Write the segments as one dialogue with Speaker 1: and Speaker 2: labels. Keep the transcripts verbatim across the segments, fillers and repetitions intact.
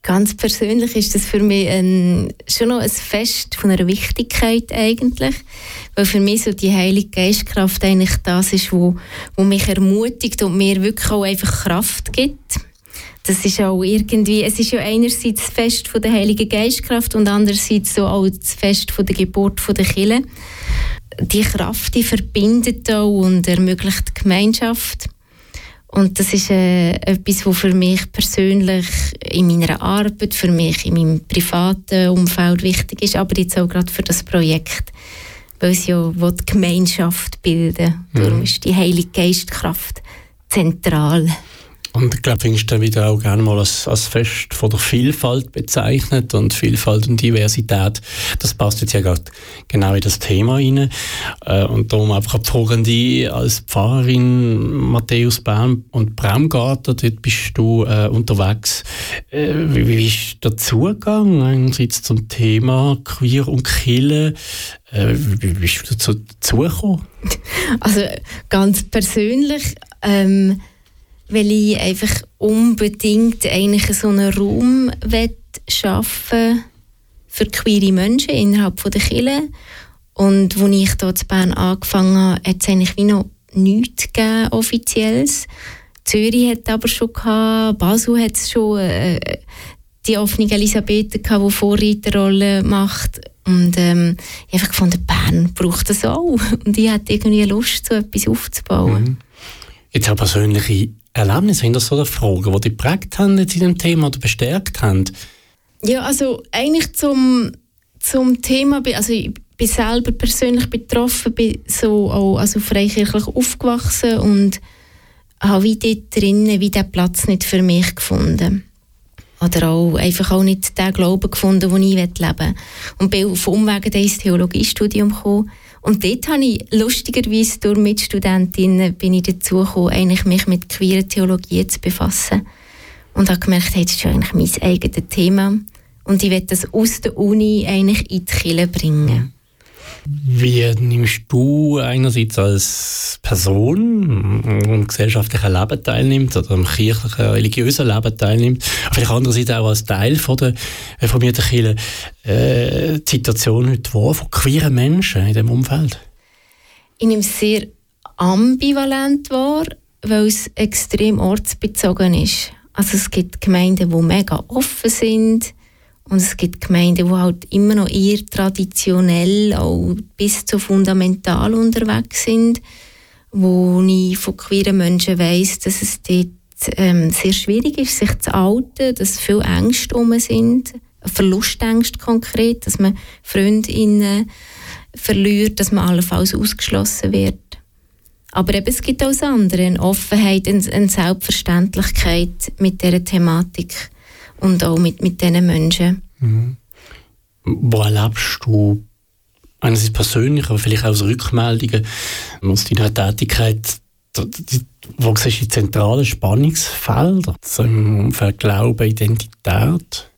Speaker 1: Ganz persönlich ist das für mich ein, schon noch ein Fest von einer Wichtigkeit eigentlich, weil für mich so die Heilige Geistkraft eigentlich das ist, wo, wo mich ermutigt und mir wirklich auch einfach Kraft gibt. Das ist auch irgendwie, es ist ja einerseits das Fest von der Heiligen Geistkraft und andererseits so auch das Fest von der Geburt von der Kirche. Die Kraft, die verbindet auch und ermöglicht die Gemeinschaft. Und das ist äh, etwas, was für mich persönlich in meiner Arbeit, für mich in meinem privaten Umfeld wichtig ist, aber jetzt auch gerade für das Projekt, weil es ja die Gemeinschaft bilden. Mhm. Darum ist die Heilige Geistkraft zentral.
Speaker 2: Und ich glaube, findest du wieder auch gerne mal als, als Fest von der Vielfalt bezeichnet und Vielfalt und Diversität. Das passt jetzt ja gerade genau in das Thema rein. Äh, und darum einfach die Frage an dich als Pfarrerin Matthäus Bern und Braumgarten, dort bist du äh, unterwegs. Äh, wie, wie ist der Zugang einerseits zum Thema Queer und Kirche? Äh, wie, wie bist du dazu dazugekommen?
Speaker 1: Also ganz persönlich, ähm, weil ich einfach unbedingt eigentlich so einen Raum schaffen für queere Menschen innerhalb der Kirche. Und als ich hier in Bern angefangen habe, hat es eigentlich wie noch nichts gegeben, Offizielles. Zürich hat aber schon gehabt, Basel hat es schon, äh, die offene Elisabeth gehabt, die Vorreiterrolle macht. Und ähm, ich habe einfach gefunden, Bern braucht das auch. Und ich hatte irgendwie Lust, so etwas aufzubauen.
Speaker 2: Mhm. Jetzt auch persönliche Erlebnisse, sind das so Fragen, die dich geprägt haben jetzt in dem Thema oder bestärkt haben?
Speaker 1: Ja, also eigentlich zum, zum Thema, also ich bin selber persönlich betroffen, bin so auch also freikirchlich aufgewachsen und habe wie dort drinnen wie diesen Platz nicht für mich gefunden. Oder auch einfach auch nicht den Glauben gefunden, den ich leben will. Und bin auf Umwegen ins Theologiestudium gekommen. Und dort habe ich lustigerweise durch Mitstudentinnen bin ich dazu gekommen, eigentlich mich mit queerer Theologie zu befassen. Und habe gemerkt, hey, das ist eigentlich mein eigenes Thema. Und ich will das aus der Uni eigentlich in die Kirche bringen.
Speaker 2: Wie nimmst du einerseits als Person am gesellschaftlichen Leben teilnimmt oder am kirchlichen, religiösen Leben teilnimmt, aber vielleicht andererseits auch als Teil von der reformierten Kirche, äh, die Situation heute wahr von queeren Menschen in diesem Umfeld?
Speaker 1: Ich nehme es sehr ambivalent wahr, weil es extrem ortsbezogen ist. Also es gibt Gemeinden, die mega offen sind, und es gibt Gemeinden, die halt immer noch eher traditionell, auch bis zu fundamental unterwegs sind, wo ich von queeren Menschen weiss, dass es dort ähm, sehr schwierig ist, sich zu outen, dass viele Ängste rum sind, Verlustängste konkret, dass man Freundinnen verliert, dass man allenfalls ausgeschlossen wird. Aber eben, es gibt auch das andere, eine Offenheit, eine Selbstverständlichkeit mit dieser Thematik. Und auch mit, mit diesen Menschen.
Speaker 2: Mhm. Wo erlebst du einerseits persönlich, aber vielleicht auch aus Rückmeldungen aus deiner Tätigkeit, wo siehst du die zentralen Spannungsfelder so im Umfeld Glauben, Identität?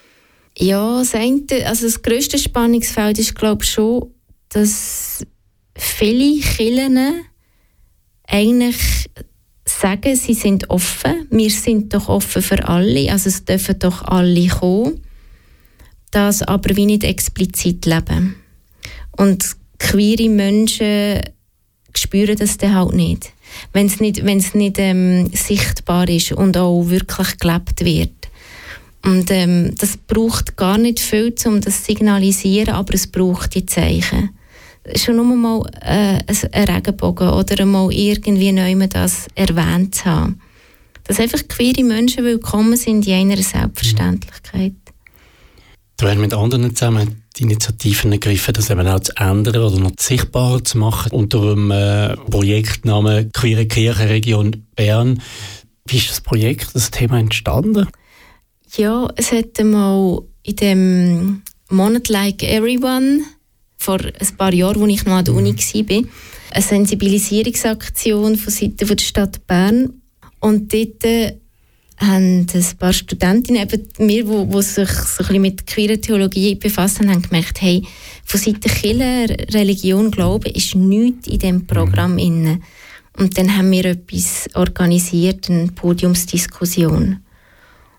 Speaker 1: Ja, das, eine, also das grösste Spannungsfeld ist, glaube ich, schon, dass viele Kirchen eigentlich sagen, sie sind offen, wir sind doch offen für alle, also es dürfen doch alle kommen, das aber wie nicht explizit leben. Und queere Menschen spüren das dann halt nicht, wenn es nicht, wenn's nicht ähm, sichtbar ist und auch wirklich gelebt wird. Und ähm, das braucht gar nicht viel, um das zu signalisieren, aber es braucht die Zeichen. Schon nur mal äh, ein Regenbogen oder mal irgendwie jemand das erwähnt zu haben. Dass einfach queere Menschen willkommen sind in einer Selbstverständlichkeit.
Speaker 2: Du hast mit anderen zusammen die Initiativen ergriffen, das eben auch zu ändern oder noch sichtbarer zu machen unter dem äh, Projektnamen Queere Kirche Region Bern. Wie ist das Projekt, das Thema entstanden?
Speaker 1: Ja, es hat einmal in dem Monat Like Everyone vor ein paar Jahren, als ich noch an der Uni war, eine Sensibilisierungsaktion von Seiten der Stadt Bern. Und dort äh, haben ein paar Studentinnen, eben wir, die, die sich so ein bisschen mit queerer Theologie befassen, haben gemerkt, hey, von Seiten Kirche, Religion, Glauben ist nichts in diesem Programm mhm. inne. Und dann haben wir etwas organisiert, eine Podiumsdiskussion.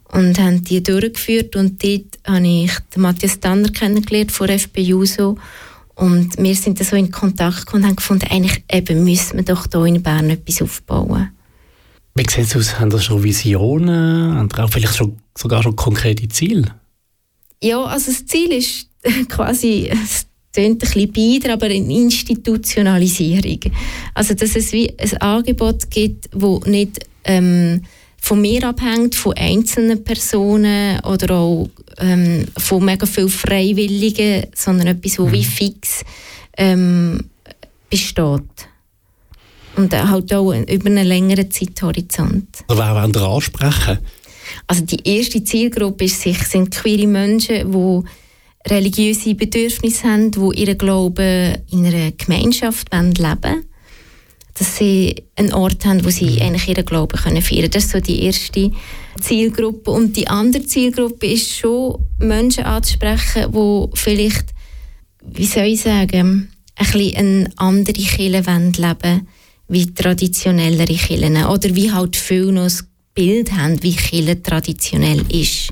Speaker 1: und haben die durchgeführt. Und dort habe ich den Matthias Danner kennengelernt von F P Juso. Und wir sind da so in Kontakt gekommen und haben gefunden, eigentlich eben müssen wir doch hier in Bern etwas aufbauen.
Speaker 2: Wie sieht es aus? Haben Sie schon Visionen? Haben Sie auch vielleicht schon, sogar schon konkrete Ziele?
Speaker 1: Ja, also das Ziel ist quasi, es klingt ein bisschen bieder, aber eine Institutionalisierung. Also dass es wie ein Angebot gibt, das nicht ähm, von mir abhängt, von einzelnen Personen oder auch ähm, von mega vielen Freiwilligen, sondern etwas, das mhm. wie fix ähm, besteht. Und halt auch über einen längeren Zeithorizont.
Speaker 2: Also wer wollen Sie ansprechen?
Speaker 1: Also die erste Zielgruppe ist sich, sind queere Menschen, die religiöse Bedürfnisse haben, die ihren Glauben in einer Gemeinschaft leben wollen. Dass sie einen Ort haben, wo sie eigentlich ihren Glauben feiern können. Das ist so die erste Zielgruppe. Und die andere Zielgruppe ist schon, Menschen anzusprechen, die vielleicht, wie soll ich sagen, ein bisschen eine andere Kirche leben wollen, wie traditionellere Kirchen. Oder wie halt viele noch das Bild haben, wie Kirche traditionell ist.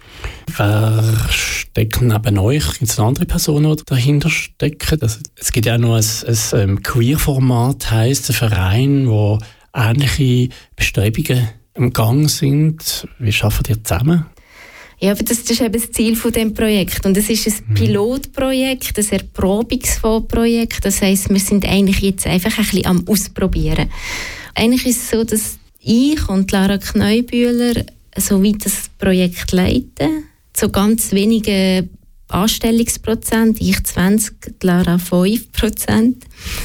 Speaker 2: Wer steckt neben euch? Gibt es andere Personen, die dahinter stecken? Das, es gibt ja auch noch ein, ein, ein Queer-Format, heisst ein Verein, wo ähnliche Bestrebungen im Gang sind. Wie arbeitet ihr zusammen?
Speaker 1: Ja, aber das, das ist eben das Ziel von dem Projekt. Und es ist ein Pilotprojekt, ein Erprobungsprojekt. Das heisst, wir sind eigentlich jetzt einfach ein bisschen am Ausprobieren. Eigentlich ist es so, dass ich und Lara Kneubühler so weit das Projekt leiten. So ganz wenige Anstellungsprozent, ich zwanzig, Lara fünf Prozent.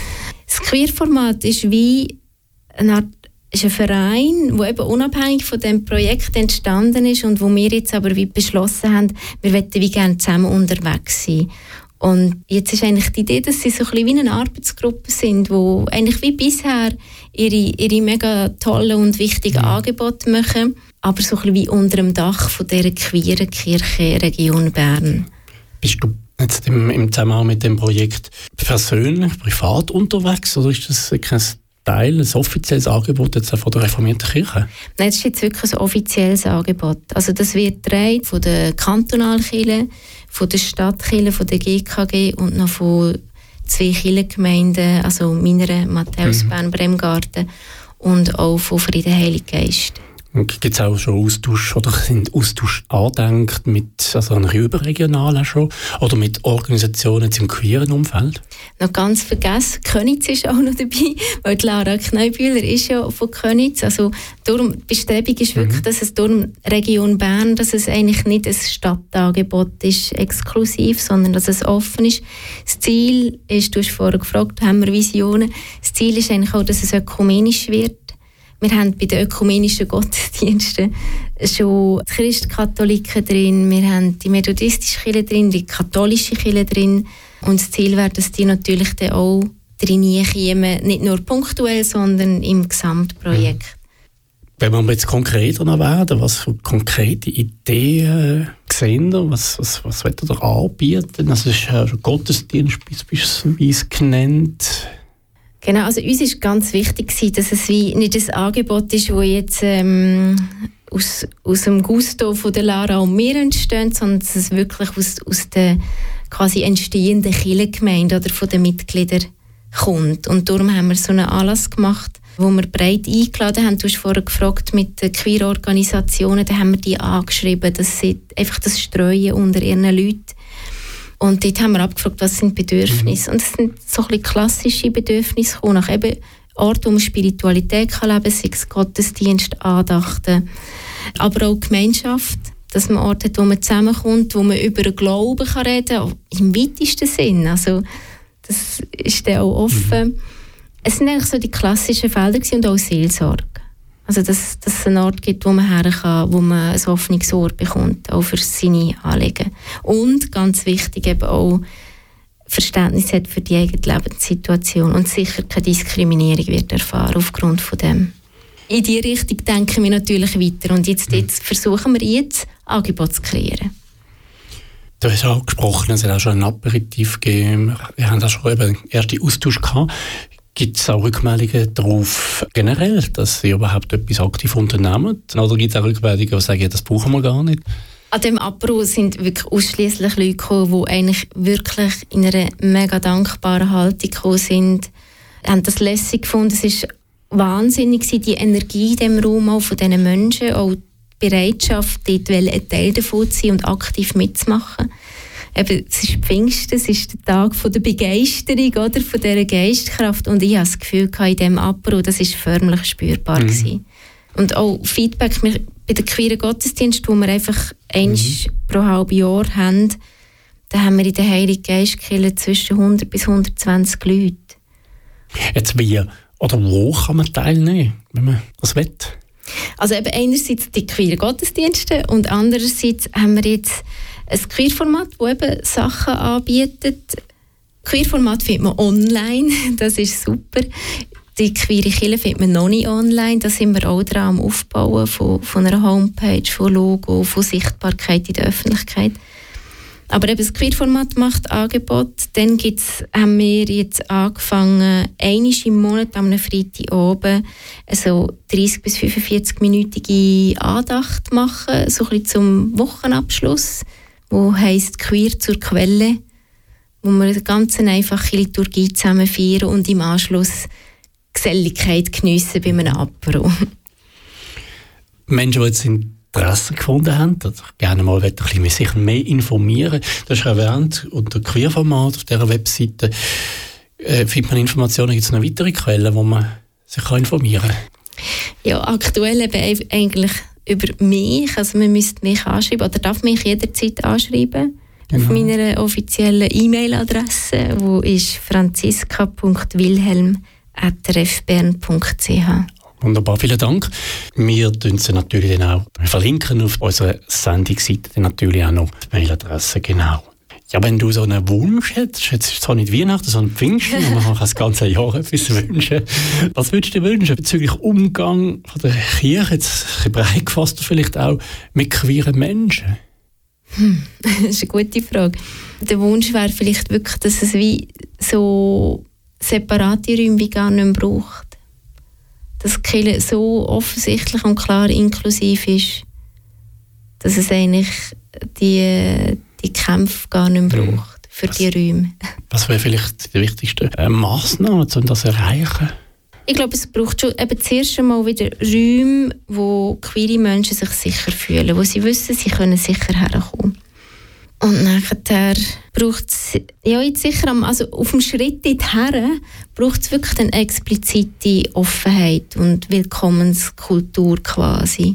Speaker 1: Das Queer-Format ist wie eine Art ist ein Verein, der eben unabhängig von dem Projekt entstanden ist und wo wir jetzt aber wie beschlossen haben, wir wollen wie gerne zusammen unterwegs sein. Und jetzt ist eigentlich die Idee, dass sie so ein bisschen wie eine Arbeitsgruppe sind, die eigentlich wie bisher ihre, ihre mega tollen und wichtigen mhm. Angebote machen, aber so ein bisschen wie unter dem Dach von dieser queeren Kirche Region Bern.
Speaker 2: Bist du jetzt im, im Zusammenhang mit dem Projekt persönlich, privat unterwegs, oder ist das kein Teil, ein offizielles Angebot jetzt von der reformierten Kirche?
Speaker 1: Nein, das ist jetzt wirklich ein offizielles Angebot. Also das wird getragen von der Kantonalkirche, von der Stadtkirche, von der G K G und noch von zwei Kirchengemeinden, also meiner Matthäus mhm. Bern-Bremgarten und auch von Frieden Heilig Geist.
Speaker 2: Gibt es auch schon Austausch oder sind Austausch angedenkt mit also überregionalen schon oder mit Organisationen im queeren Umfeld?
Speaker 1: Noch ganz vergessen, Köniz ist auch noch dabei, weil Lara Kneubühler ist ja von Köniz. Also darum, die Bestrebung ist wirklich, mhm. dass es darum Region Bern, dass es eigentlich nicht ein Stadtangebot ist, exklusiv, sondern dass es offen ist. Das Ziel ist, du hast vorher gefragt, haben wir Visionen, das Ziel ist eigentlich auch, dass es ökumenisch wird. Wir haben bei den ökumenischen Gottesdiensten schon die Christkatholiken drin, wir haben die methodistische Kirche drin, die katholische Kirche drin. Und das Ziel wäre, dass die natürlich dann auch drin kommen, nicht nur punktuell, sondern im Gesamtprojekt.
Speaker 2: Wenn wir jetzt konkreter noch werden, was für konkrete Ideen sehen ihr? Was, was, was wollt ihr anbieten? Also es ist ja schon Gottesdienst beispielsweise genannt.
Speaker 1: Genau, also uns ist ganz wichtig, dass es wie nicht ein Angebot ist, das jetzt ähm, aus, aus dem Gusto von der Lara und mir entsteht, sondern dass es wirklich aus, aus der quasi entstehenden Kirchengemeinde oder von den Mitgliedern kommt. Und darum haben wir so einen Anlass gemacht, wo wir breit eingeladen haben. Du hast vorher gefragt mit den Queer-Organisationen, da haben wir die angeschrieben, dass sie einfach das streuen unter ihren Leuten. Und dort haben wir abgefragt, was sind Bedürfnisse. Mhm. Und es sind so ein bisschen klassische Bedürfnisse, nach eben Orten, wo man Spiritualität kann leben kann, sei es Gottesdienst, Andachten, aber auch Gemeinschaft, dass man Orte hat, wo man zusammenkommt, wo man über den Glauben kann reden kann, im weitesten Sinn. Also das ist dann auch offen. Mhm. Es sind eigentlich so die klassischen Felder und auch Seelsorge. Also dass, dass es einen Ort gibt, wo man her kann, wo man ein offenes Ohr bekommt, auch für seine Anliegen. Und ganz wichtig eben auch Verständnis hat für die eigene Lebenssituation und sicher keine Diskriminierung wird erfahren aufgrund von dem. In diese Richtung denken wir natürlich weiter und jetzt, jetzt versuchen wir jetzt Angebote zu kreieren.
Speaker 2: Du hast auch gesprochen, es hat auch schon ein Aperitif gegeben. Wir haben da schon eben erste Austausch gehabt. Gibt es auch Rückmeldungen darauf generell, dass Sie überhaupt etwas aktiv unternehmen? Oder gibt es auch Rückmeldungen, die sagen, ja, das brauchen wir gar nicht?
Speaker 1: An dem Apero sind wirklich ausschliesslich Leute gekommen, die eigentlich wirklich in einer mega dankbaren Haltung gekommen sind. Sie haben das lässig gefunden. Es war wahnsinnig, die Energie in diesem Raum auch von diesen Menschen, auch die Bereitschaft, dort ein Teil davon zu sein und aktiv mitzumachen. Eben, es ist Pfingsten, es ist der Tag von der Begeisterung, oder, von dieser Geistkraft. Und ich habe das Gefühl, in diesem Apero, das war förmlich spürbar. Mhm. Gewesen. Und auch Feedback bei den queeren Gottesdiensten, die wir einfach einmal mhm. pro halbes Jahr haben, da haben wir in der Heiligen Geistkirche zwischen hundert bis hundertzwanzig Leute.
Speaker 2: Jetzt wie oder wo kann man teilnehmen, wenn man das will?
Speaker 1: Also eben einerseits die queeren Gottesdienste und andererseits haben wir jetzt ein Queer-Format, das eben Sachen anbietet. Queer-Format findet man online, das ist super. Die queere Kirche findet man noch nicht online, da sind wir auch dran am Aufbauen von, von einer Homepage, von Logo, von Sichtbarkeit in der Öffentlichkeit. Aber eben das Queer-Format macht Angebot. Dann gibt's, haben wir jetzt angefangen, einmal im Monat am Freitag oben also dreißig bis fünfundvierzig-minütige Andacht zu machen, so ein bisschen zum Wochenabschluss, wo heisst «Queer zur Quelle», wo wir eine ganz einfache Liturgie zusammen feiern und im Anschluss Geselligkeit geniessen bei einem Apero.
Speaker 2: Menschen, die jetzt Interesse gefunden haben, oder gerne mal ein bisschen mehr, sich mehr informieren. Du hast erwähnt, unter Queer-Format auf dieser Webseite äh, findet man Informationen. Gibt es noch weitere Quellen, wo man sich kann informieren kann?
Speaker 1: Ja, aktuell eben eigentlich über mich. Also man müsste mich anschreiben oder darf mich jederzeit anschreiben. Genau. Auf meiner offiziellen E-Mail-Adresse, wo ist franziska punkt wilhelm at r f bern punkt c h.
Speaker 2: Wunderbar, vielen Dank. Wir verlinken sie natürlich dann auch verlinken auf unserer Sendungsseite dann natürlich auch noch die Mailadresse, genau. Ja, wenn du so einen Wunsch hättest, jetzt ist es zwar nicht Weihnachten, sondern Pfingsten, aber man kann das ganze Jahr etwas wünschen. Was würdest du dir wünschen bezüglich Umgang von der Kirche, jetzt ein bisschen breit gefasst vielleicht auch, mit queeren Menschen?
Speaker 1: Hm, das ist eine gute Frage. Der Wunsch wäre vielleicht wirklich, dass es wie so separate Räume wie gar nicht mehr braucht. Dass die Kirche so offensichtlich und klar inklusiv ist, dass es eigentlich die, die Kämpfe gar nicht mehr braucht für was, die Räume.
Speaker 2: Was wäre vielleicht die wichtigste äh, Massnahme, um das zu erreichen?
Speaker 1: Ich glaube, es braucht schon eben zuerst einmal wieder Räume, wo queere Menschen sich sicher fühlen, wo sie wissen, sie können sicher herkommen. Und nachher braucht es, ja jetzt sicher, am, also auf dem Schritt dorthin braucht es wirklich eine explizite Offenheit und Willkommenskultur quasi.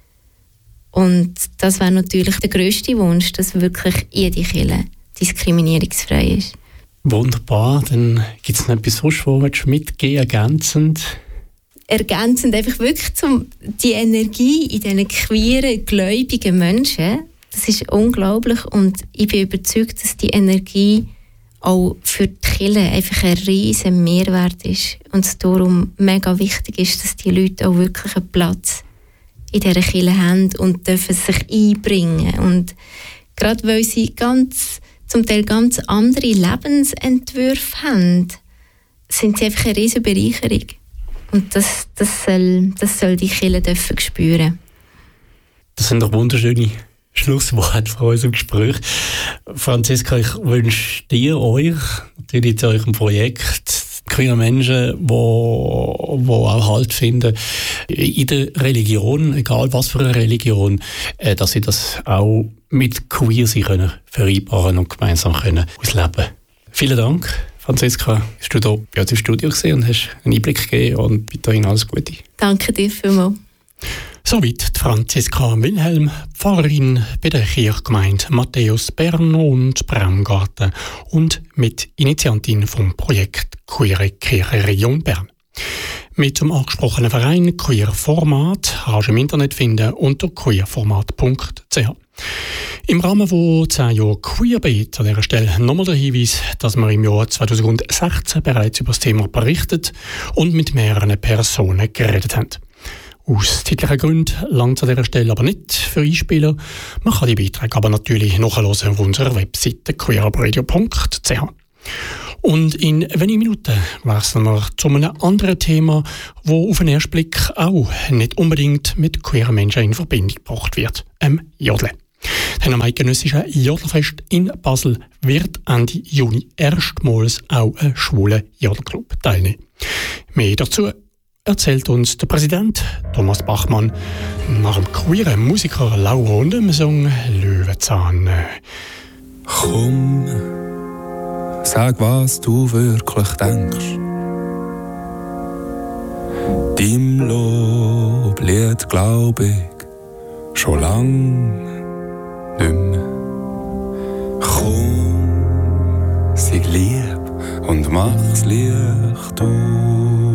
Speaker 1: Und das wäre natürlich der grösste Wunsch, dass wirklich jede Kirche diskriminierungsfrei ist.
Speaker 2: Wunderbar, dann gibt es noch etwas sonst, wo du mitgehen ergänzend?
Speaker 1: Ergänzend einfach wirklich zum, die Energie in diesen queeren, gläubigen Menschen. Das ist unglaublich und ich bin überzeugt, dass die Energie auch für die Kirche einfach ein riesen Mehrwert ist und es darum mega wichtig ist, dass die Leute auch wirklich einen Platz in dieser Kirche haben und dürfen sich einbringen. Und gerade weil sie ganz, zum Teil ganz andere Lebensentwürfe haben, sind sie einfach eine riesen Bereicherung. Und das, das, soll, das soll die Kirche dürfen spüren.
Speaker 2: Das sind doch wunderschöne Schlusswort von unserem Gespräch. Franziska, ich wünsche dir, euch, natürlich zu eurem Projekt, queere Menschen, die auch Halt finden in der Religion, egal was für eine Religion, dass sie das auch mit queer sein können, vereinbaren und gemeinsam können ausleben. Vielen Dank, Franziska, bist du hier bei uns im Studio gewesen und hast einen Einblick gegeben und weiterhin alles Gute.
Speaker 1: Danke dir vielmals.
Speaker 2: Soweit die Franziska Wilhelm, Pfarrerin bei der Kirchgemeinde Matthäus Bern und Braungarten und Mitinitiantin vom Projekt Queere Kirche Region Bern. Mit dem angesprochenen Verein Queer Format kannst du im Internet finden unter queerformat punkt c h. Im Rahmen von zehn Jahren Queerbeat an dieser Stelle nochmal der Hinweis, dass wir im Jahr zweitausendsechzehn bereits über das Thema berichtet und mit mehreren Personen geredet haben. Aus zeitlichen Gründen langt es an dieser Stelle aber nicht für Einspieler. Man kann die Beiträge aber natürlich nachhören auf unserer Webseite queerabradio punkt c h. Und in wenigen Minuten wechseln wir zu einem anderen Thema, das auf den ersten Blick auch nicht unbedingt mit queeren Menschen in Verbindung gebracht wird: dem Jodeln. Denn am eidgenössischen Jodelfest in Basel wird Ende Juni erstmals auch ein schwuler Jodelclub teilnehmen. Mehr dazu erzählt uns der Präsident Thomas Bachmann nach dem queeren Musiker Lauro und dem Song Löwenzahn.
Speaker 3: Komm, sag, was du wirklich denkst. Deinem Loblied glaub ich schon lang nicht mehr. Komm, sei lieb und mach's Licht aus.